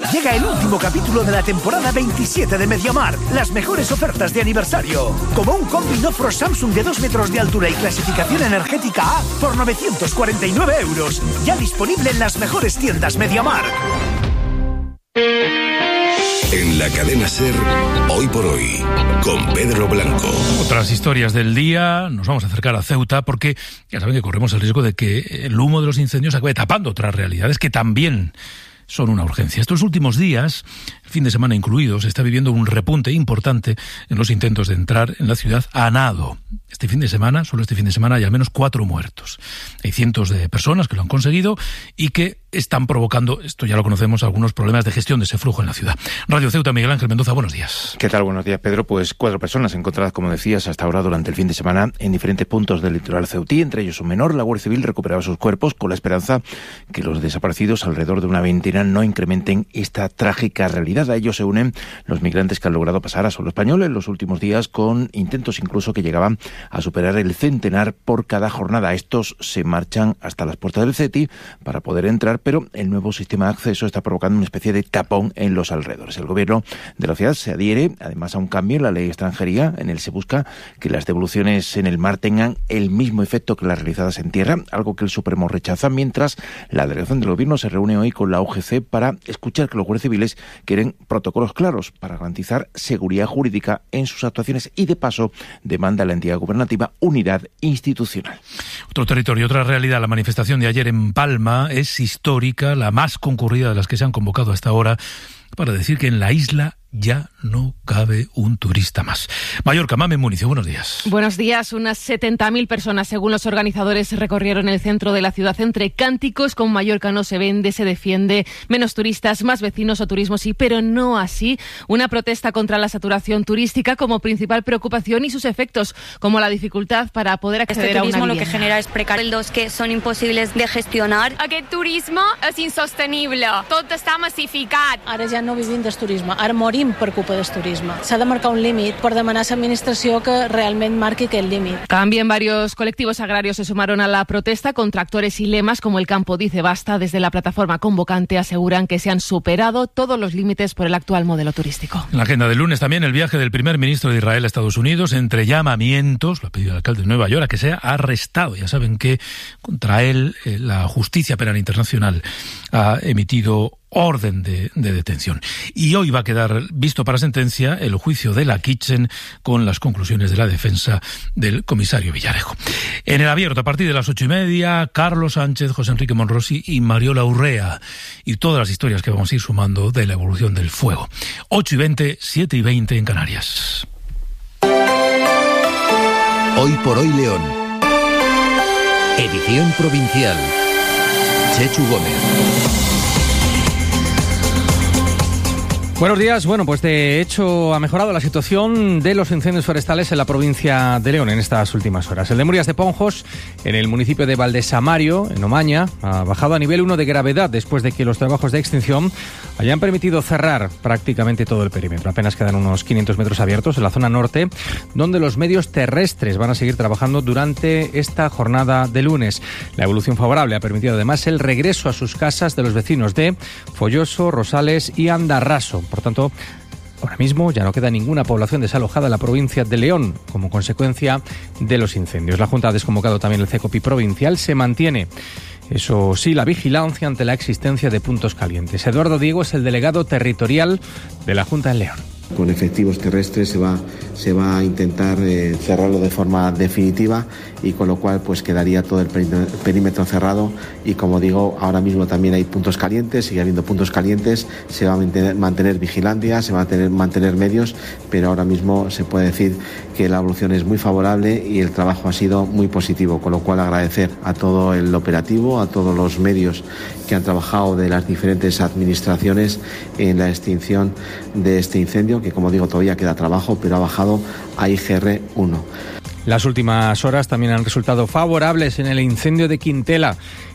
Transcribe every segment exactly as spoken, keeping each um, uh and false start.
Llega el último capítulo de la temporada veintisiete de MediaMarkt. Las mejores ofertas de aniversario. Como un combi Nofro Samsung de dos metros de altura y clasificación energética A por novecientos cuarenta y nueve euros. Ya disponible en las mejores tiendas MediaMarkt. En la cadena SER, Hoy por Hoy, con Pedro Blanco. Otras historias del día, nos vamos a acercar a Ceuta porque ya saben que corremos el riesgo de que el humo de los incendios acabe tapando otras realidades que también son una urgencia. Estos últimos días, el fin de semana incluido, se está viviendo un repunte importante en los intentos de entrar en la ciudad a nado. Este fin de semana, solo este fin de semana, hay al menos cuatro muertos. Hay cientos de personas que lo han conseguido y que están provocando, esto ya lo conocemos, algunos problemas de gestión de ese flujo en la ciudad. Radio Ceuta, Miguel Ángel Mendoza, buenos días. ¿Qué tal? Buenos días, Pedro. Pues cuatro personas encontradas, como decías, hasta ahora durante el fin de semana en diferentes puntos del litoral ceutí, entre ellos un menor. La Guardia Civil recuperaba sus cuerpos con la esperanza que los desaparecidos, alrededor de una veintena, no incrementen esta trágica realidad. A ellos se unen los migrantes que han logrado pasar a suelo español en los últimos días, con intentos incluso que llegaban a superar el centenar por cada jornada. Estos se marchan hasta las puertas del CETI para poder entrar, pero el nuevo sistema de acceso está provocando una especie de tapón en los alrededores. El gobierno de la ciudad se adhiere además a un cambio en la ley de extranjería. En él se busca que las devoluciones en el mar tengan el mismo efecto que las realizadas en tierra, algo que el Supremo rechaza, mientras la delegación del gobierno se reúne hoy con la U G C para escuchar que los guardias civiles quieren protocolos claros para garantizar seguridad jurídica en sus actuaciones y, de paso, demanda a la entidad gubernativa unidad institucional. Otro territorio, otra realidad. La manifestación de ayer en Palma es histórica, la más concurrida de las que se han convocado hasta ahora, para decir que en la isla ya no cabe un turista más. Mallorca, Mame Municio, buenos días. Buenos días. Unas setenta mil personas, según los organizadores, recorrieron el centro de la ciudad entre cánticos con Mallorca no se vende, se defiende, menos turistas, más vecinos o turismo sí, pero no así. Una protesta contra la saturación turística como principal preocupación y sus efectos, como la dificultad para poder acceder este a una vivienda. Este turismo lo que genera es precarios que son imposibles de gestionar. Aquest turisme és insostenible. Tot està massificat. Ara ja no vivim del turisme, ara morim per culpa del turisme. S'ha de marcar un límit per demanar a l'administració que realment marqui aquest límit. También varios colectivos agrarios se sumaron a la protesta con tractores y lemas como el Campo Dice Basta. Desde la plataforma convocante aseguran que se han superado todos los límites por el actual modelo turístico. En la agenda del lunes también el viaje del primer ministro de Israel a Estados Unidos, entre llamamientos, lo ha pedido el alcalde de Nueva York, a que sea arrestado. Ya saben que contra él eh, la Justicia Penal Internacional ha emitido orden de, de detención. Y hoy va a quedar visto para sentencia el juicio de la Kitchen con las conclusiones de la defensa del comisario Villarejo. En el abierto, a partir de las ocho y media, Carlos Sánchez, José Enrique Monrosi y Mariola Urrea. Y todas las historias que vamos a ir sumando de la evolución del fuego. ocho y veinte, siete y veinte en Canarias. Hoy por Hoy León. Edición provincial. Chechu Gómez. Buenos días. Bueno, pues de hecho ha mejorado la situación de los incendios forestales en la provincia de León en estas últimas horas. El de Murias de Ponjos, en el municipio de Valdesamario, en Omaña, ha bajado a nivel uno de gravedad después de que los trabajos de extinción hayan permitido cerrar prácticamente todo el perímetro. Apenas quedan unos quinientos metros abiertos en la zona norte, donde los medios terrestres van a seguir trabajando durante esta jornada de lunes. La evolución favorable ha permitido además el regreso a sus casas de los vecinos de Folloso, Rosales y Andarraso. Por tanto, ahora mismo ya no queda ninguna población desalojada en la provincia de León como consecuencia de los incendios. La Junta ha desconvocado también el CECOPI provincial. Se mantiene, eso sí, la vigilancia ante la existencia de puntos calientes. Eduardo Diego es el delegado territorial de la Junta en León. Con efectivos terrestres se va, se va a intentar eh, cerrarlo de forma definitiva y con lo cual pues quedaría todo el perímetro cerrado y, como digo, ahora mismo también hay puntos calientes, sigue habiendo puntos calientes, se va a mantener, mantener vigilancia, se va a tener, mantener medios, pero ahora mismo se puede decir que la evolución es muy favorable y el trabajo ha sido muy positivo, con lo cual agradecer a todo el operativo, a todos los medios que han trabajado de las diferentes administraciones en la extinción de este incendio, que, como digo, todavía queda trabajo, pero ha bajado a I G R uno. Las últimas horas también han resultado favorables en el incendio de Quintela,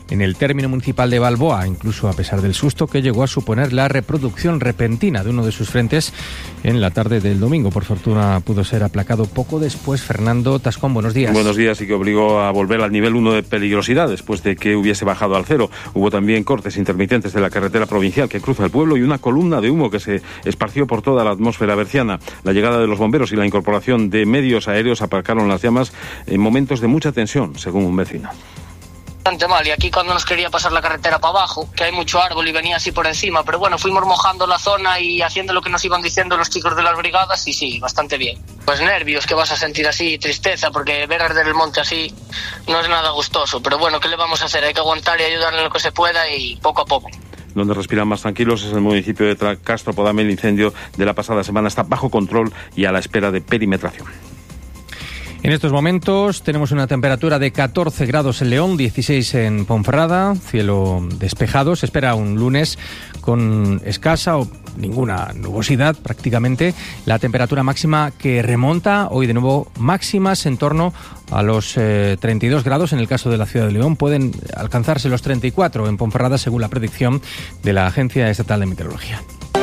en el término municipal de Balboa, incluso a pesar del susto que llegó a suponer la reproducción repentina de uno de sus frentes en la tarde del domingo. Por fortuna pudo ser aplacado poco después. Fernando Tascón, buenos días. Buenos días, y que obligó a volver al nivel uno de peligrosidad después de que hubiese bajado al cero. Hubo también cortes intermitentes de la carretera provincial que cruza el pueblo y una columna de humo que se esparció por toda la atmósfera berciana. La llegada de los bomberos y la incorporación de medios aéreos aparcaron las llamas en momentos de mucha tensión, según un vecino. Bastante mal, y aquí cuando nos quería pasar la carretera para abajo, que hay mucho árbol y venía así por encima, pero bueno, fuimos mojando la zona y haciendo lo que nos iban diciendo los chicos de las brigadas, y sí, bastante bien. Pues nervios que vas a sentir así, tristeza, porque ver arder el monte así no es nada gustoso, pero bueno, ¿qué le vamos a hacer? Hay que aguantar y ayudar en lo que se pueda y poco a poco. Donde respiran más tranquilos es el municipio de Castro Podame. El incendio de la pasada semana está bajo control y a la espera de perimetración. En estos momentos tenemos una temperatura de catorce grados en León, dieciséis en Ponferrada, cielo despejado. Se espera un lunes con escasa o ninguna nubosidad prácticamente. La temperatura máxima que remonta hoy de nuevo máximas en torno a los eh, treinta y dos grados en el caso de la ciudad de León. Pueden alcanzarse los treinta y cuatro en Ponferrada según la predicción de la Agencia Estatal de Meteorología.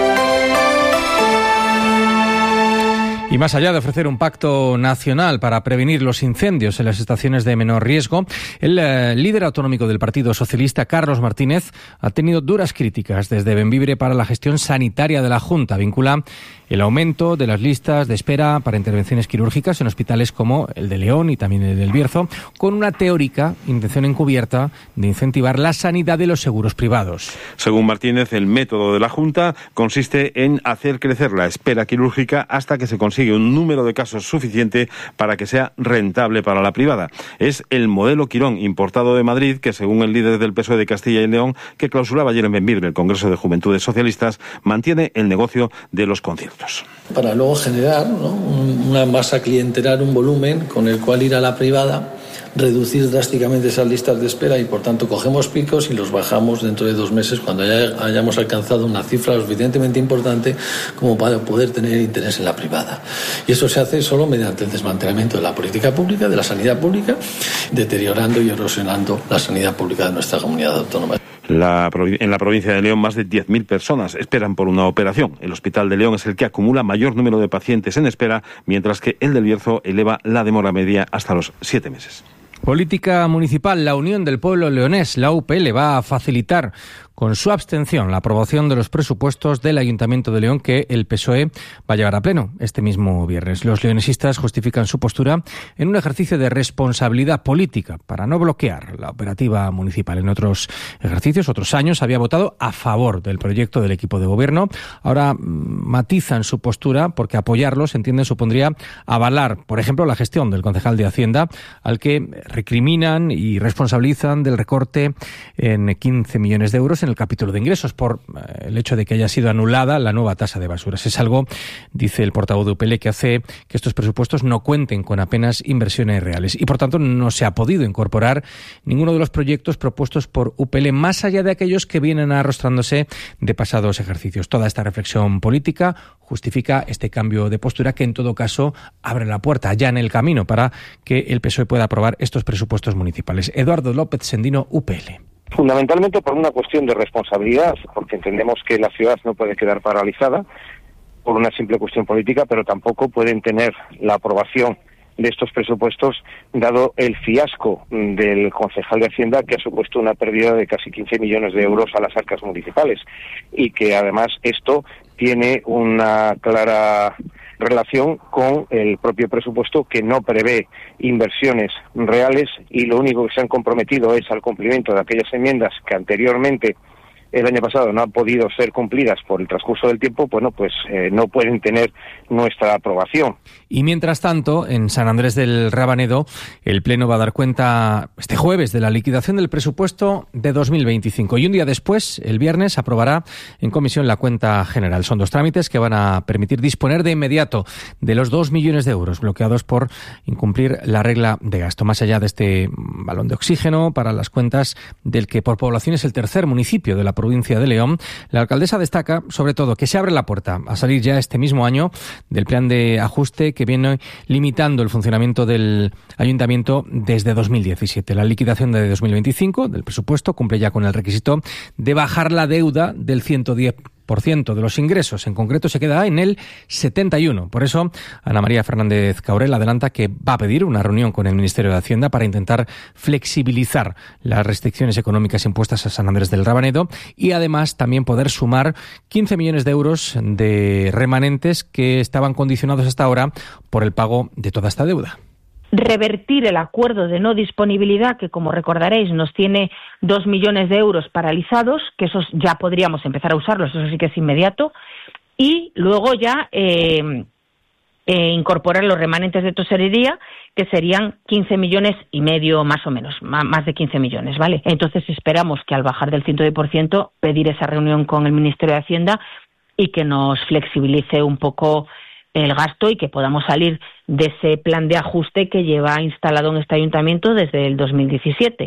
Y más allá de ofrecer un pacto nacional para prevenir los incendios en las estaciones de menor riesgo, el eh, líder autonómico del Partido Socialista, Carlos Martínez, ha tenido duras críticas desde Bembibre para la gestión sanitaria de la Junta. Vincula el aumento de las listas de espera para intervenciones quirúrgicas en hospitales como el de León y también el del Bierzo, con una teórica intención encubierta de incentivar la sanidad de los seguros privados. Según Martínez, el método de la Junta consiste en hacer crecer la espera quirúrgica hasta que se consigue un número de casos suficiente para que sea rentable para la privada. Es el modelo Quirón, importado de Madrid, que según el líder del P S O E de Castilla y León, que clausuraba ayer en Bembibre el Congreso de Juventudes Socialistas, mantiene el negocio de los conciertos. Para luego generar, ¿no?, una masa clientelar, un volumen con el cual ir a la privada, reducir drásticamente esas listas de espera y por tanto cogemos picos y los bajamos dentro de dos meses cuando ya hayamos alcanzado una cifra lo suficientemente importante como para poder tener interés en la privada. Y eso se hace solo mediante el desmantelamiento de la política pública, de la sanidad pública, deteriorando y erosionando la sanidad pública de nuestra comunidad autónoma. La, en la provincia de León, más de diez mil personas esperan por una operación. El Hospital de León es el que acumula mayor número de pacientes en espera, mientras que el del Bierzo eleva la demora media hasta los siete meses. Política municipal. La Unión del Pueblo Leonés, la U P L, va a facilitar con su abstención la aprobación de los presupuestos del Ayuntamiento de León que el P S O E va a llevar a pleno este mismo viernes. Los leonesistas justifican su postura en un ejercicio de responsabilidad política para no bloquear la operativa municipal. En otros ejercicios, otros años, había votado a favor del proyecto del equipo de gobierno. Ahora matizan su postura porque apoyarlos, entienden, supondría avalar, por ejemplo, la gestión del concejal de Hacienda, al que recriminan y responsabilizan del recorte en quince millones de euros en el capítulo de ingresos por el hecho de que haya sido anulada la nueva tasa de basuras. Es algo, dice el portavoz de U P L, que hace que estos presupuestos no cuenten con apenas inversiones reales y por tanto no se ha podido incorporar ninguno de los proyectos propuestos por U P L más allá de aquellos que vienen arrastrándose de pasados ejercicios. Toda esta reflexión política justifica este cambio de postura que en todo caso abre la puerta ya en el camino para que el P S O E pueda aprobar estos presupuestos municipales. Eduardo López Sendino, U P L. Fundamentalmente por una cuestión de responsabilidad, porque entendemos que la ciudad no puede quedar paralizada por una simple cuestión política, pero tampoco pueden tener la aprobación de estos presupuestos dado el fiasco del concejal de Hacienda, que ha supuesto una pérdida de casi quince millones de euros a las arcas municipales y que además esto tiene una clara relación con el propio presupuesto, que no prevé inversiones reales y lo único que se han comprometido es al cumplimiento de aquellas enmiendas que anteriormente el año pasado no han podido ser cumplidas por el transcurso del tiempo. Bueno, pues eh, no pueden tener nuestra aprobación. Y mientras tanto, en San Andrés del Rabanedo, el Pleno va a dar cuenta este jueves de la liquidación del presupuesto de dos mil veinticinco. Y un día después, el viernes, aprobará en comisión la cuenta general. Son dos trámites que van a permitir disponer de inmediato de los dos millones de euros bloqueados por incumplir la regla de gasto. Más allá de este balón de oxígeno para las cuentas del que por población es el tercer municipio de la provincia de León, la alcaldesa destaca, sobre todo, que se abre la puerta a salir ya este mismo año del plan de ajuste que viene limitando el funcionamiento del ayuntamiento desde dos mil diecisiete. La liquidación de dos mil veinticinco del presupuesto cumple ya con el requisito de bajar la deuda del ciento diez por ciento de los ingresos. En concreto se queda en el setenta y uno por ciento. Por eso, Ana María Fernández Caurel adelanta que va a pedir una reunión con el Ministerio de Hacienda para intentar flexibilizar las restricciones económicas impuestas a San Andrés del Rabanedo y además también poder sumar quince millones de euros de remanentes que estaban condicionados hasta ahora por el pago de toda esta deuda. Revertir el acuerdo de no disponibilidad, que como recordaréis nos tiene dos millones de euros paralizados, que esos ya podríamos empezar a usarlos, eso sí que es inmediato, y luego ya eh, eh, incorporar los remanentes de tesorería, que serían quince millones y medio más o menos, más de quince millones, ¿vale? Entonces esperamos que al bajar del ciento diez por ciento pedir esa reunión con el Ministerio de Hacienda y que nos flexibilice un poco el gasto y que podamos salir de ese plan de ajuste que lleva instalado en este ayuntamiento desde el dos mil diecisiete.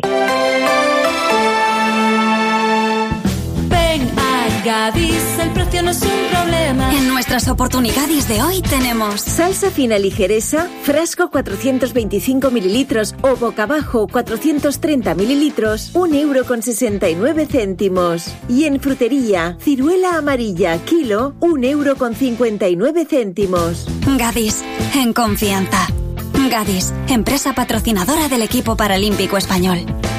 Ven a Gadis, el precio no es un problema. En nuestras oportunidades de hoy tenemos salsa fina ligeresa, frasco cuatrocientos veinticinco mililitros o boca abajo cuatrocientos treinta mililitros, un euro con sesenta y nueve céntimos. Y en frutería, ciruela amarilla, kilo, un euro con cincuenta y nueve céntimos. Gadis, en confianza. Gadis, empresa patrocinadora del equipo paralímpico español.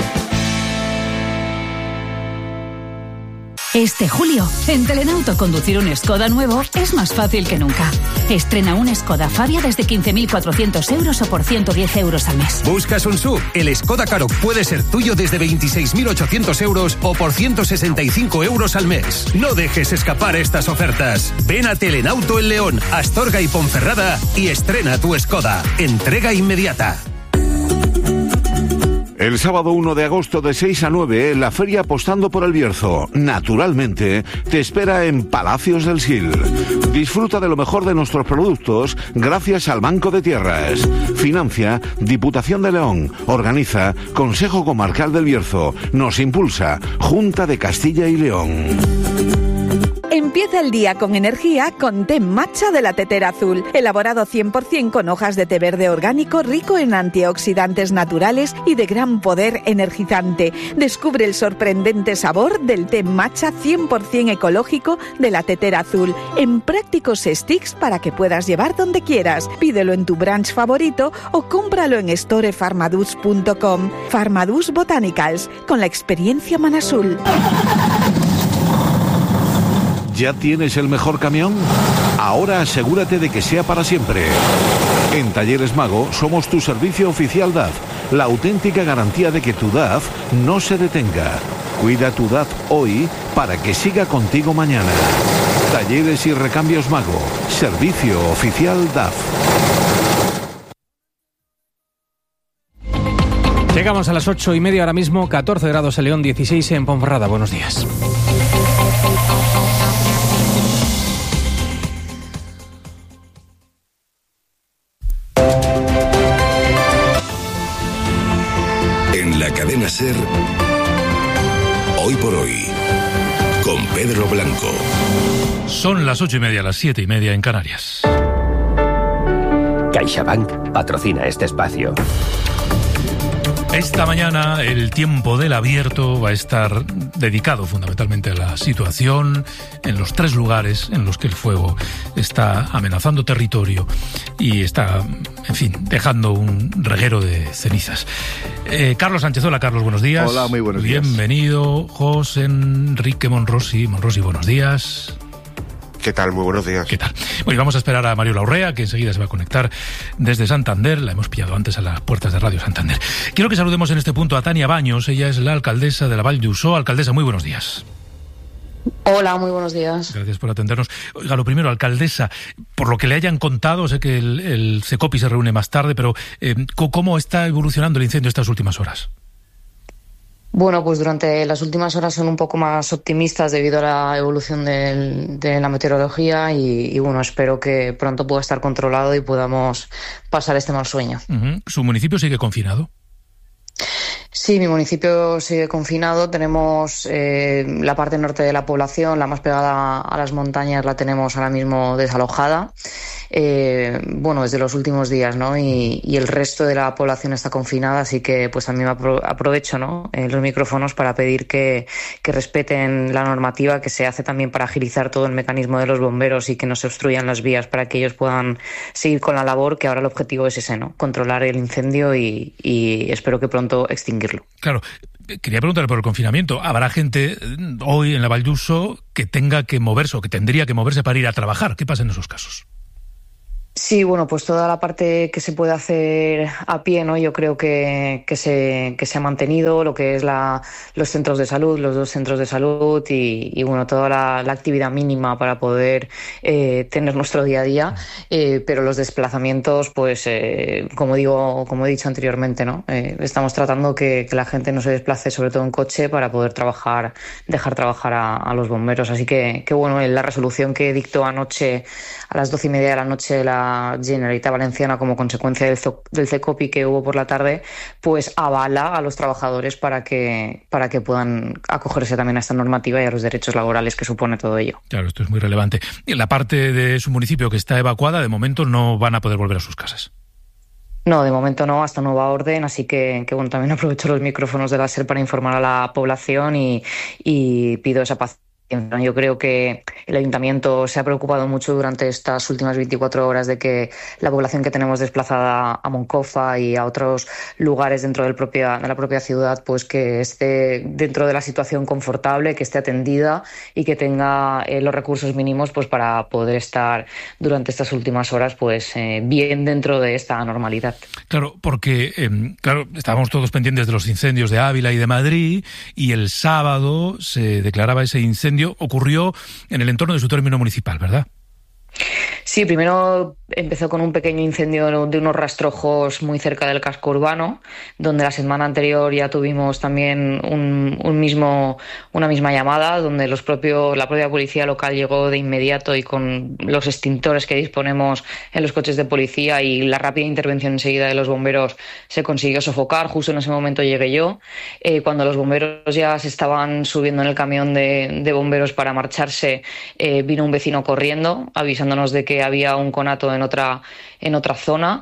Este julio, en Telenauto conducir un Skoda nuevo es más fácil que nunca. Estrena un Skoda Fabia desde quince mil cuatrocientos euros o por ciento diez euros al mes. ¿Buscas un S U V? El Skoda Karoq puede ser tuyo desde veintiséis mil ochocientos euros o por ciento sesenta y cinco euros al mes. No dejes escapar estas ofertas. Ven a Telenauto en León, Astorga y Ponferrada y estrena tu Skoda. Entrega inmediata. El sábado uno de agosto de seis a nueve, la feria Apostando por el Bierzo, naturalmente, te espera en Palacios del Sil. Disfruta de lo mejor de nuestros productos gracias al Banco de Tierras. Financia Diputación de León. Organiza Consejo Comarcal del Bierzo. Nos impulsa Junta de Castilla y León. Empieza el día con energía con té matcha de la Tetera Azul, elaborado cien por ciento con hojas de té verde orgánico rico en antioxidantes naturales y de gran poder energizante. Descubre el sorprendente sabor del té matcha cien por ciento ecológico de la Tetera Azul, en prácticos sticks para que puedas llevar donde quieras. Pídelo en tu brunch favorito o cómpralo en store farmadus punto com. Farmadus Botanicals, con la experiencia Manazul. ¿Ya tienes el mejor camión? Ahora asegúrate de que sea para siempre. En Talleres Mago somos tu servicio oficial D A F, la auténtica garantía de que tu D A F no se detenga. Cuida tu D A F hoy para que siga contigo mañana. Talleres y Recambios Mago, servicio oficial D A F. Llegamos a las ocho y media ahora mismo, catorce grados en León, dieciséis en Ponferrada. Buenos días. La cadena SER, hoy por hoy, con Pedro Blanco. Son las ocho y media, las siete y media en Canarias. CaixaBank patrocina este espacio. Esta mañana el tiempo del abierto va a estar dedicado fundamentalmente a la situación en los tres lugares en los que el fuego está amenazando territorio y está, en fin, dejando un reguero de cenizas. Eh, Carlos Sánchez, hola Carlos, buenos días. Hola, muy buenos días. Bienvenido, José Enrique Monrosi. Monrosi, buenos días. ¿Qué tal? Muy buenos días. ¿Qué tal? Bueno, y vamos a esperar a Mario Laurrea, que enseguida se va a conectar desde Santander. La hemos pillado antes a las puertas de Radio Santander. Quiero que saludemos en este punto a Tania Baños. Ella es la alcaldesa de la Vall d'Uixó. Alcaldesa, muy buenos días. Hola, muy buenos días. Gracias por atendernos. Oiga, lo primero, alcaldesa, por lo que le hayan contado, sé que el, el Secopi se reúne más tarde, pero eh, ¿cómo está evolucionando el incendio estas últimas horas? Bueno, pues durante las últimas horas son un poco más optimistas debido a la evolución del, de la meteorología y, y bueno, espero que pronto pueda estar controlado y podamos pasar este mal sueño. Uh-huh. ¿Su municipio sigue confinado? Sí, mi municipio sigue confinado. Tenemos eh, la parte norte de la población, la más pegada a las montañas, la tenemos ahora mismo desalojada. Eh, bueno, desde los últimos días, ¿no? Y, y el resto de la población está confinada, así que pues también apro- aprovecho, ¿no? Eh, los micrófonos para pedir que, que respeten la normativa que se hace también para agilizar todo el mecanismo de los bomberos y que no se obstruyan las vías para que ellos puedan seguir con la labor, que ahora el objetivo es ese, ¿no? Controlar el incendio y, y espero que pronto extinguirlo. Claro. Quería preguntarle por el confinamiento. ¿Habrá gente hoy en la Vall d'Uso que tenga que moverse o que tendría que moverse para ir a trabajar? ¿Qué pasa en esos casos? Sí, bueno, pues toda la parte que se puede hacer a pie, ¿no? Yo creo que, que, se, que se ha mantenido, lo que es la, los centros de salud, los dos centros de salud y, y bueno, toda la, la actividad mínima para poder eh, tener nuestro día a día, eh, pero los desplazamientos, pues eh, como digo, como he dicho anteriormente, ¿no? Eh, estamos tratando que, que la gente no se desplace, sobre todo en coche, para poder trabajar, dejar trabajar a, a los bomberos. Así que, que bueno, la resolución que dictó anoche a las doce y media de la noche la Generalitat Valenciana como consecuencia del, del CECOPI que hubo por la tarde, pues avala a los trabajadores para que, para que puedan acogerse también a esta normativa y a los derechos laborales que supone todo ello. Claro, esto es muy relevante. En la parte de su municipio que está evacuada, de momento no van a poder volver a sus casas. No, de momento no, hasta nueva orden, así que, que bueno, también aprovecho los micrófonos de la SER para informar a la población y, y pido esa paciencia. Yo creo que el Ayuntamiento se ha preocupado mucho durante estas últimas veinticuatro horas de que la población que tenemos desplazada a Moncofa y a otros lugares dentro del propia, de la propia ciudad, pues que esté dentro de la situación confortable, que esté atendida y que tenga eh, los recursos mínimos pues para poder estar durante estas últimas horas pues eh, bien dentro de esta normalidad. Claro, porque eh, claro, estábamos todos pendientes de los incendios de Ávila y de Madrid y el sábado se declaraba ese incendio. Ocurrió en el entorno de su término municipal, ¿verdad? Sí, primero empezó con un pequeño incendio de unos rastrojos muy cerca del casco urbano, donde la semana anterior ya tuvimos también un, un mismo, una misma llamada, donde los propios, la propia policía local llegó de inmediato y con los extintores que disponemos en los coches de policía y la rápida intervención enseguida de los bomberos se consiguió sofocar. Justo en ese momento llegué yo. Eh, cuando los bomberos ya se estaban subiendo en el camión de, de bomberos para marcharse, eh, vino un vecino corriendo, avisándonos de que había un conato en otra, en otra zona.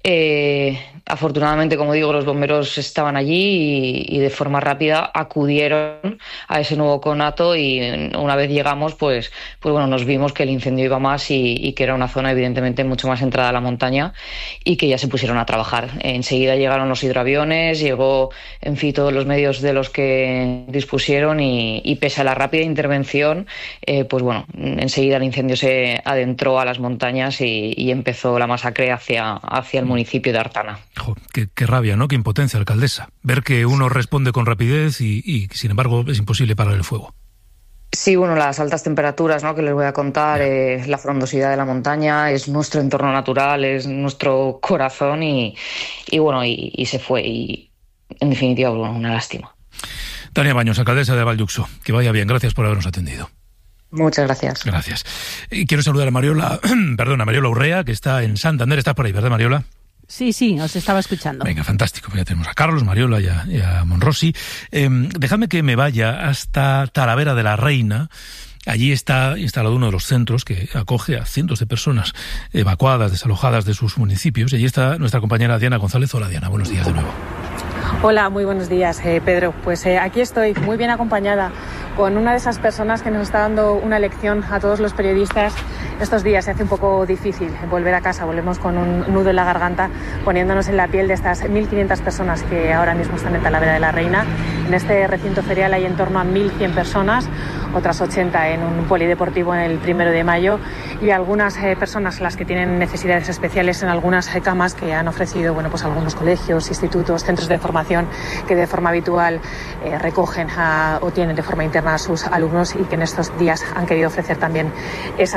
Eh, afortunadamente, como digo, los bomberos estaban allí y, y de forma rápida acudieron a ese nuevo conato y una vez llegamos, pues, pues bueno, nos vimos que el incendio iba más y, y que era una zona evidentemente mucho más entrada a la montaña y que ya se pusieron a trabajar. Enseguida llegaron los hidroaviones, llegó, en fin, todos los medios de los que dispusieron y, y pese a la rápida intervención, eh, pues bueno, enseguida el incendio se adentró a las montañas y, y empezó la masacre hacia, hacia el municipio de Artana. Jo, qué, qué rabia, ¿no? Qué impotencia, alcaldesa. Ver que uno responde con rapidez y, y sin embargo es imposible parar el fuego. Sí, bueno, las altas temperaturas, ¿no?, que les voy a contar, eh, la frondosidad de la montaña, es nuestro entorno natural, es nuestro corazón y, y bueno, y, y se fue y en definitiva, bueno, una lástima. Tania Baños, alcaldesa de Vall d'Uso, que vaya bien, gracias por habernos atendido. Muchas gracias. Gracias. Y quiero saludar a Mariola, perdón, a Mariola Urrea, que está en Santander. Estás por ahí, ¿verdad, Mariola? Sí, sí, os estaba escuchando. Venga, fantástico. Ya tenemos a Carlos, Mariola y a, y a Monrosi. Eh, dejadme que me vaya hasta Talavera de la Reina. Allí está instalado uno de los centros que acoge a cientos de personas evacuadas, desalojadas de sus municipios. Y allí está nuestra compañera Diana González. Hola, Diana, buenos días de nuevo. Hola, muy buenos días, eh, Pedro. Pues eh, aquí estoy, muy bien acompañada, con una de esas personas que nos está dando una lección a todos los periodistas. Estos días se hace un poco difícil volver a casa, volvemos con un nudo en la garganta, poniéndonos en la piel de estas mil quinientas personas que ahora mismo están en Talavera de la Reina. En este recinto ferial hay en torno a mil cien personas, otras ochenta en un polideportivo en el primero de mayo y algunas eh, personas, las que tienen necesidades especiales, en algunas eh, camas que han ofrecido, bueno, pues algunos colegios, institutos, centros de formación que de forma habitual eh, recogen a, o tienen de forma interna a sus alumnos y que en estos días han querido ofrecer también esas camas.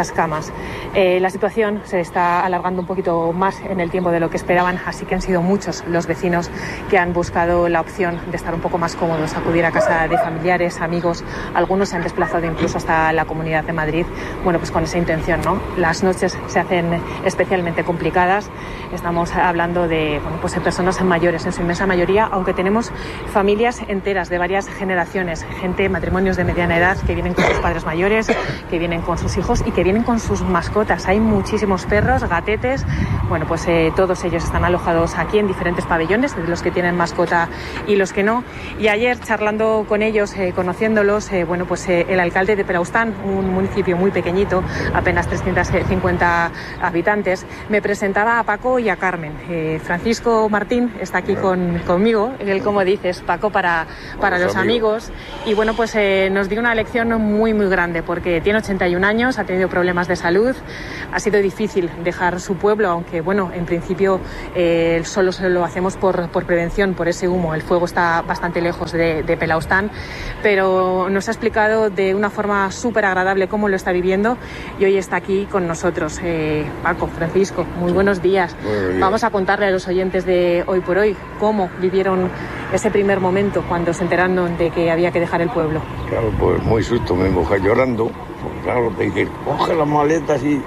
vecinos. Eh, la situación se está alargando un poquito más en el tiempo de lo que esperaban, así que han sido muchos los vecinos que han buscado la opción de estar un poco más cómodos, acudir a casa de familiares, amigos. Algunos se han desplazado incluso hasta la Comunidad de Madrid, bueno, pues con esa intención, ¿no? Las noches se hacen especialmente complicadas. Estamos hablando de, bueno, pues de personas mayores en su inmensa mayoría, aunque tenemos familias enteras de varias generaciones, gente, matrimonios de mediana edad que vienen con sus padres mayores, que vienen con sus hijos y que vienen con sus mascotas. Hay muchísimos perros, gatetes, bueno, pues eh, todos ellos están alojados aquí en diferentes pabellones, los que tienen mascota y los que no. Y ayer, charlando con ellos, eh, conociéndolos, eh, bueno, pues eh, el alcalde de Pelaustán, un municipio muy pequeñito, apenas trescientos cincuenta habitantes, me presentaba a Paco y a Carmen. Eh, Francisco Martín está aquí con, conmigo, él, como dices, Paco, para, para los amigos. Y bueno, pues eh, nos dio una lección muy, muy grande, porque tiene ochenta y un años, ha tenido problemas de salud, ha sido difícil dejar su pueblo, aunque bueno, en principio eh, solo se lo hacemos por, por prevención, por ese humo. El fuego está bastante lejos de, de Pelaustán, pero nos ha explicado de una forma súper agradable cómo lo está viviendo y hoy está aquí con nosotros. Eh, Paco, Francisco, muy buenos días. Buenos días. Vamos a contarle a los oyentes de Hoy por Hoy cómo vivieron ese primer momento cuando se enteraron de que había que dejar el pueblo. Claro, pues muy susto, mi mujer llorando. Pues claro, te dije, coge las maletas y,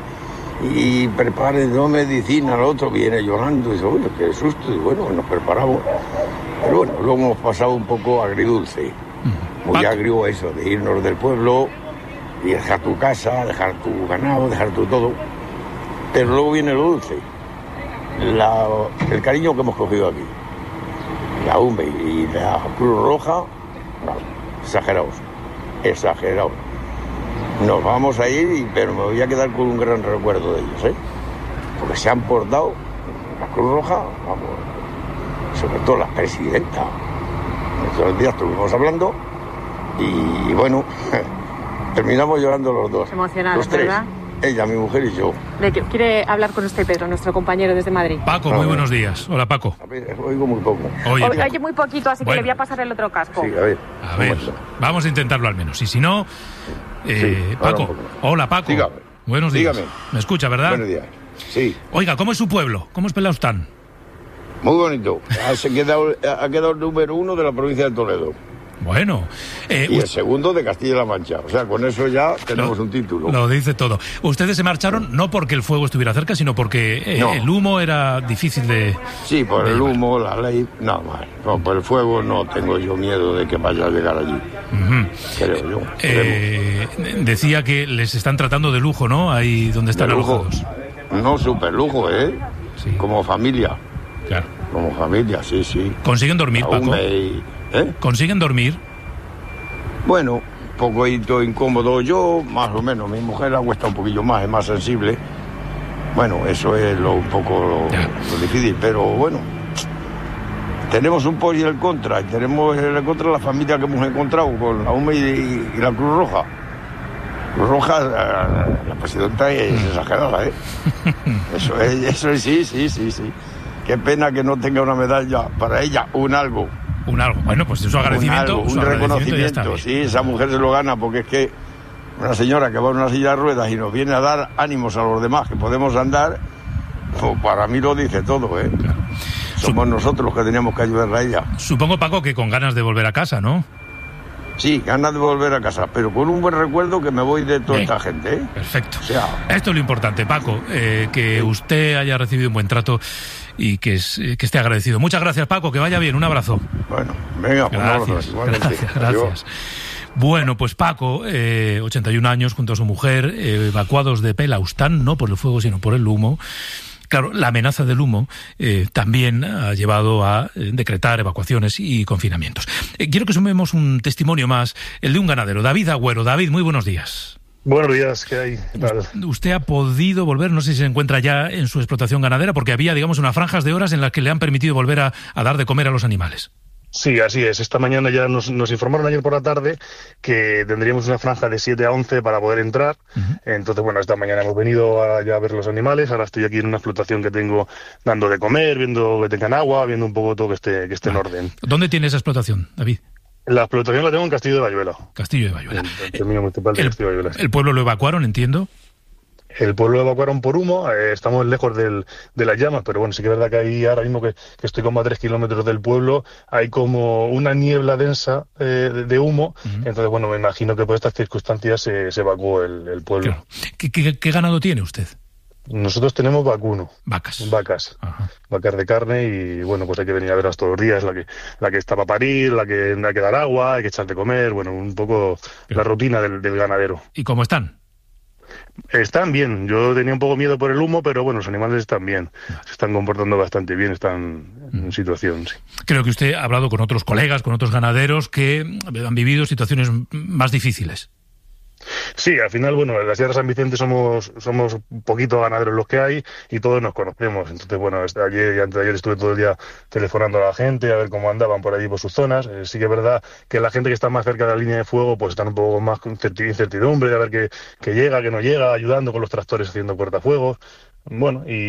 y prepare dos medicinas, el otro viene llorando. Y dice, bueno, qué susto. Y bueno, nos preparamos. Pero bueno, luego hemos pasado un poco agridulce. Muy agrio eso, de irnos del pueblo y dejar tu casa, dejar tu ganado, dejar tu todo. Pero luego viene lo dulce. La, el cariño que hemos cogido aquí. La U M E y la Cruz Roja, no, exagerados, exagerados. Nos vamos a ir, y, pero me voy a quedar con un gran recuerdo de ellos, ¿eh? Porque se han portado, la Cruz Roja, vamos, sobre todo la presidenta. Estos días estuvimos hablando y, bueno, terminamos llorando los dos. Emocionados, los tres. ¿Verdad? Ella, mi mujer y yo. Quiere hablar con usted, Pedro, nuestro compañero desde Madrid. Paco, muy buenos días. Hola, Paco. A ver, oigo muy poco. Oye, Oye, Oye muy poquito, así bueno. que le voy a pasar el otro casco. Sí, a ver. A ver, vamos a intentarlo al menos. Y si no, eh, sí, Paco. Hola, Paco. Dígame. Buenos días. Dígame. ¿Me escucha, verdad? Buenos días. Sí. Oiga, ¿cómo es su pueblo? ¿Cómo es Pelaustán? Muy bonito. Ha quedado, ha quedado el número uno de la provincia de Toledo. Bueno. Eh, y el segundo de Castilla-La Mancha. O sea, con eso ya tenemos lo, un título. Lo dice todo. Ustedes se marcharon no porque el fuego estuviera cerca, sino porque eh, no. el humo era difícil de... Sí, por de el llevar. humo, la ley... No, mal. No, por el fuego no tengo yo miedo de que vaya a llegar allí. Uh-huh. Creo yo. Eh, decía que les están tratando de lujo, ¿no? Ahí donde están de lujo. alojados. No, súper lujo, ¿eh? Sí. Como familia. Claro. Como familia, sí, sí. ¿Consiguen dormir, Paco? Y... ¿Eh? ¿Consiguen dormir? Bueno, un poquito incómodo yo, más o menos. Mi mujer la cuesta un poquillo más, es más sensible. Bueno, eso es lo, un poco lo, lo difícil, pero bueno. Tenemos un por y el contra. Y tenemos el contra la familia que hemos encontrado con la U M E y, y la Cruz Roja. Cruz Roja, la, la presidenta es exagerada, ¿eh? Eso es, eso es, sí, sí, sí, sí. Qué pena que no tenga una medalla para ella, un algo. Un algo. Bueno, pues su agradecimiento. Un, algo, su un agradecimiento reconocimiento. Sí, esa mujer se lo gana porque es que una señora que va en una silla de ruedas y nos viene a dar ánimos a los demás que podemos andar, pues para mí lo dice todo, ¿eh? Claro. Somos Sup- nosotros los que teníamos que ayudarla a ella. Supongo, Paco, que con ganas de volver a casa, ¿no? Sí, ganas de volver a casa, pero con un buen recuerdo que me voy de toda Bien. esta gente, ¿eh? Perfecto. O sea, esto es lo importante, Paco, eh, que sí. usted haya recibido un buen trato y que, es, que esté agradecido. Muchas gracias, Paco, que vaya bien, un abrazo. Bueno, venga, pues gracias, un abrazo. Gracias, gracias. Bueno, pues Paco, eh, ochenta y un años, junto a su mujer, eh, evacuados de Pelaustán, no por el fuego, sino por el humo. Claro, la amenaza del humo eh, también ha llevado a eh, decretar evacuaciones y confinamientos. Eh, quiero que sumemos un testimonio más, el de un ganadero, David Agüero. David, muy buenos días. Buenos días, ¿qué hay? ¿Qué tal? Usted ha podido volver, no sé si se encuentra ya en su explotación ganadera, porque había, digamos, unas franjas de horas en las que le han permitido volver a, a dar de comer a los animales. Sí, así es. Esta mañana ya nos, nos informaron ayer por la tarde que tendríamos una franja de siete a once para poder entrar. Uh-huh. Entonces, bueno, esta mañana hemos venido a, ya a ver los animales. Ahora estoy aquí en una explotación que tengo dando de comer, viendo que tengan agua, viendo un poco todo que esté, que esté ah. en orden. ¿Dónde tiene esa explotación, David? La explotación la tengo en Castillo de Bayuela. Castillo de Bayuela. El, el, municipal de el, Castillo de Bayuela. ¿El pueblo lo evacuaron, entiendo? el pueblo lo evacuaron por humo, eh, estamos lejos del, de las llamas, pero bueno, sí que es verdad que ahí ahora mismo que, que estoy como a tres kilómetros del pueblo, hay como una niebla densa eh, de, de humo, uh-huh. Entonces bueno, me imagino que por estas circunstancias se, se evacuó el, el pueblo. Claro. ¿Qué, qué, ¿Qué ganado tiene usted? Nosotros tenemos vacuno. Vacas. Vacas. Ajá. Vacas de carne y, bueno, pues hay que venir a verlas todos los días, la que la que está para parir, la que hay que dar agua, hay que echar de comer, bueno, un poco Pero... la rutina del, del ganadero. ¿Y cómo están? Están bien. Yo tenía un poco miedo por el humo, pero bueno, los animales están bien. Se están comportando bastante bien, están en situación, sí. Creo que usted ha hablado con otros colegas, con otros ganaderos que han vivido situaciones más difíciles. Sí, al final, bueno, en la Sierra San Vicente somos somos un poquito ganaderos los que hay y todos nos conocemos. Entonces, bueno, ayer y antes de ayer estuve todo el día telefonando a la gente a ver cómo andaban por allí, por sus zonas. Eh, sí que es verdad que la gente que está más cerca de la línea de fuego, pues están un poco más con incertidumbre de a ver qué, qué llega, qué no llega, ayudando con los tractores haciendo cortafuegos. Bueno, y,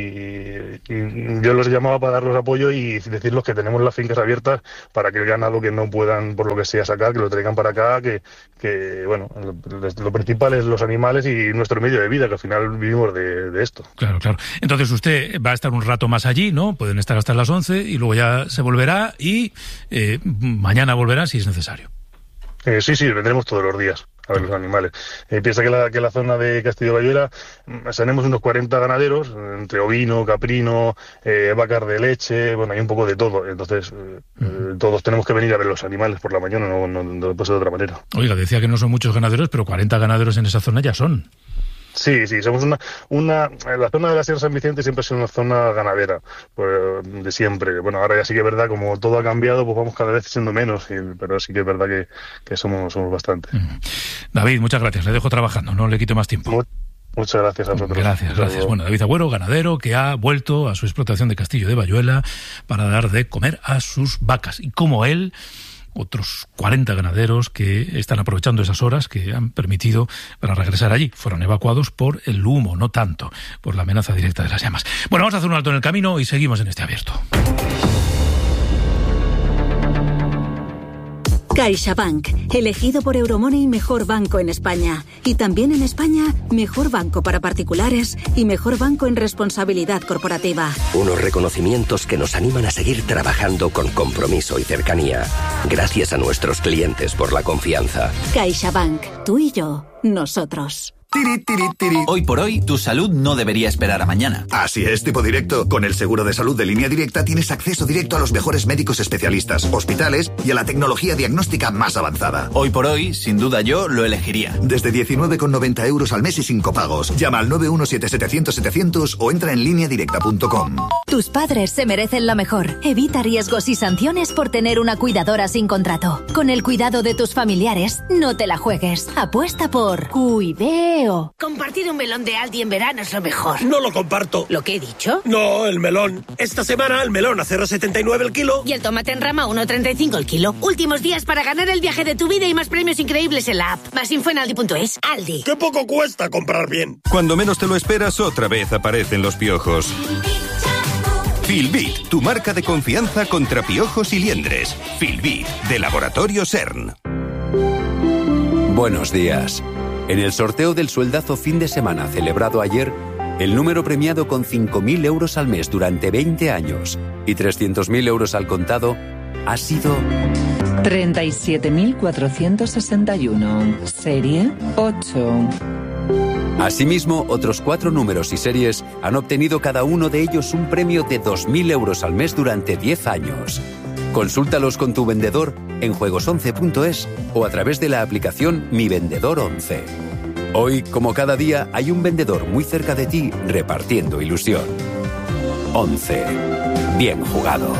y yo los llamaba para darles apoyo y decirles que tenemos las fincas abiertas para que el ganado que no puedan, por lo que sea, sacar, que lo traigan para acá, que, que bueno, lo, lo principal es los animales y nuestro medio de vida, que al final vivimos de, de esto. Claro, claro. Entonces usted va a estar un rato más allí, ¿no? Pueden estar hasta las once y luego ya se volverá y eh, mañana volverá si es necesario. Eh, sí, sí, vendremos todos los días a ver los animales. Eh, piensa que la, que la zona de Castillo de Bayuela tenemos unos cuarenta ganaderos, entre ovino, caprino, eh, vacas de leche, bueno, hay un poco de todo. Entonces, eh, uh-huh. todos tenemos que venir a ver los animales por la mañana, no, no, no puede ser de otra manera. Oiga, decía que no son muchos ganaderos, pero cuarenta ganaderos en esa zona ya son. Sí, sí, somos una, una, la zona de la Sierra San Vicente siempre ha sido una zona ganadera, pues, de siempre. Bueno, ahora ya sí que es verdad, como todo ha cambiado, pues vamos cada vez siendo menos, y, pero sí que es verdad que, que somos, somos bastante. Mm. David, muchas gracias, le dejo trabajando, no le quito más tiempo. Mu- Muchas gracias a vosotros. Gracias, gracias. Bueno, David Agüero, ganadero, que ha vuelto a su explotación de Castillo de Bayuela para dar de comer a sus vacas. Y como él, otros cuarenta ganaderos que están aprovechando esas horas que han permitido para regresar allí. Fueron evacuados por el humo, no tanto por la amenaza directa de las llamas. Bueno, vamos a hacer un alto en el camino y seguimos en este abierto. CaixaBank, elegido por Euromoney mejor banco en España. Y también en España, mejor banco para particulares y mejor banco en responsabilidad corporativa. Unos reconocimientos que nos animan a seguir trabajando con compromiso y cercanía. Gracias a nuestros clientes por la confianza. CaixaBank, tú y yo, nosotros. Tiri, tiri, tiri. Hoy por hoy, tu salud no debería esperar a mañana. Así es, tipo directo. Con el seguro de salud de Línea Directa tienes acceso directo a los mejores médicos especialistas, hospitales y a la tecnología diagnóstica más avanzada. Hoy por hoy, sin duda yo lo elegiría. Desde diecinueve con noventa euros al mes y sin copagos. Llama al nueve uno siete setecientos setecientos o entra en línea directa punto com. Tus padres se merecen lo mejor. Evita riesgos y sanciones por tener una cuidadora sin contrato. Con el cuidado de tus familiares, no te la juegues. Apuesta por Cuideo. Compartir un melón de Aldi en verano es lo mejor. No lo comparto. ¿Lo que he dicho? No, el melón. Esta semana el melón a cero coma setenta y nueve el kilo. Y el tomate en rama a uno coma treinta y cinco el kilo. Últimos días para ganar el viaje de tu vida y más premios increíbles en la app. Más info en aldi punto es. Aldi. ¡Qué poco cuesta comprar bien! Cuando menos te lo esperas, otra vez aparecen los piojos. Filbit, tu marca de confianza contra piojos y liendres. Filbit, de Laboratorio CERN. Buenos días. En el sorteo del sueldazo fin de semana celebrado ayer, el número premiado con cinco mil euros al mes durante veinte años y trescientos mil euros al contado ha sido treinta y siete mil cuatrocientos sesenta y uno, serie ocho. Asimismo, otros cuatro números y series han obtenido cada uno de ellos un premio de dos mil euros al mes durante diez años. Consúltalos con tu vendedor en juegos once punto es o a través de la aplicación Mi Vendedor once. Hoy, como cada día, hay un vendedor muy cerca de ti repartiendo ilusión. once. Bien jugado.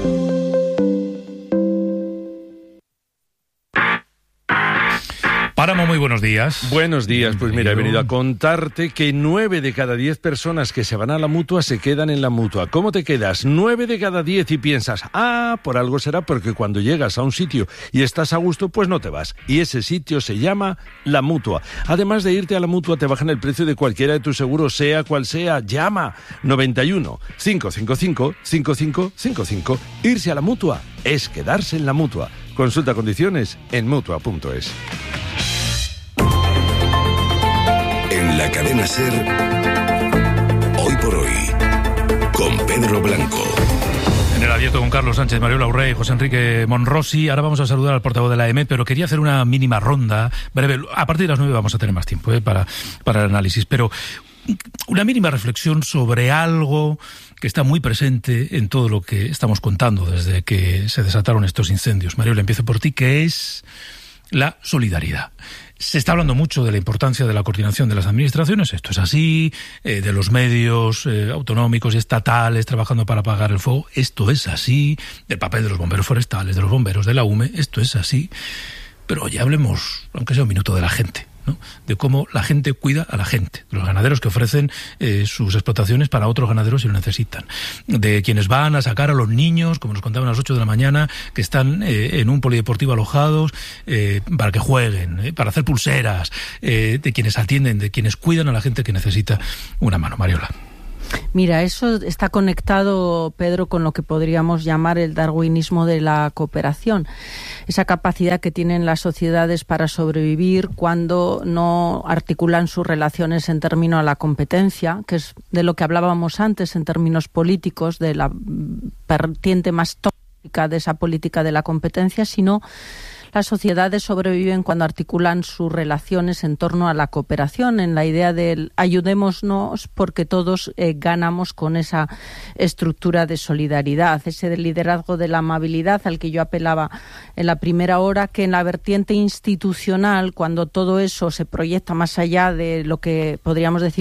Páramo, muy buenos días. Buenos días, pues mira, he venido a contarte que nueve de cada diez personas que se van a la Mutua se quedan en la Mutua. ¿Cómo te quedas? Nueve de cada diez y piensas, ah, por algo será, porque cuando llegas a un sitio y estás a gusto, pues no te vas. Y ese sitio se llama la Mutua. Además de irte a la Mutua, te bajan el precio de cualquiera de tus seguros, sea cual sea. Llama noventa y uno, cinco cinco cinco, cinco cinco cinco cinco. Irse a la Mutua es quedarse en la Mutua. Consulta condiciones en mutua punto es. la cadena SER, Hoy por Hoy, con Pedro Blanco. En el abierto con Carlos Sánchez, Mariola Urrey, José Enrique Monrosi. Ahora vamos a saludar al portavoz de la E M E D, pero quería hacer una mínima ronda breve. A partir de las nueve vamos a tener más tiempo ¿eh? para, para el análisis, pero una mínima reflexión sobre algo que está muy presente en todo lo que estamos contando desde que se desataron estos incendios. Mariola, empiezo por ti, que es la solidaridad. Se está hablando mucho de la importancia de la coordinación de las administraciones, esto es así, eh, de los medios eh, autonómicos y estatales trabajando para apagar el fuego, esto es así, del papel de los bomberos forestales, de los bomberos de la U M E, esto es así. Pero ya hablemos, aunque sea un minuto, de la gente, ¿no? De cómo la gente cuida a la gente, de los ganaderos que ofrecen eh, sus explotaciones para otros ganaderos si lo necesitan, de quienes van a sacar a los niños, como nos contaban a las ocho de la mañana, que están eh, en un polideportivo alojados eh, para que jueguen, eh, para hacer pulseras, eh, de quienes atienden, de quienes cuidan a la gente que necesita una mano. Mariola. Mira, eso está conectado, Pedro, con lo que podríamos llamar el darwinismo de la cooperación. Esa capacidad que tienen las sociedades para sobrevivir cuando no articulan sus relaciones en términos a la competencia, que es de lo que hablábamos antes en términos políticos, de la vertiente más tóxica de esa política de la competencia, sino las sociedades sobreviven cuando articulan sus relaciones en torno a la cooperación, en la idea del ayudémonos porque todos eh, ganamos con esa estructura de solidaridad, ese liderazgo de la amabilidad al que yo apelaba en la primera hora, que en la vertiente institucional, cuando todo eso se proyecta más allá de lo que podríamos decir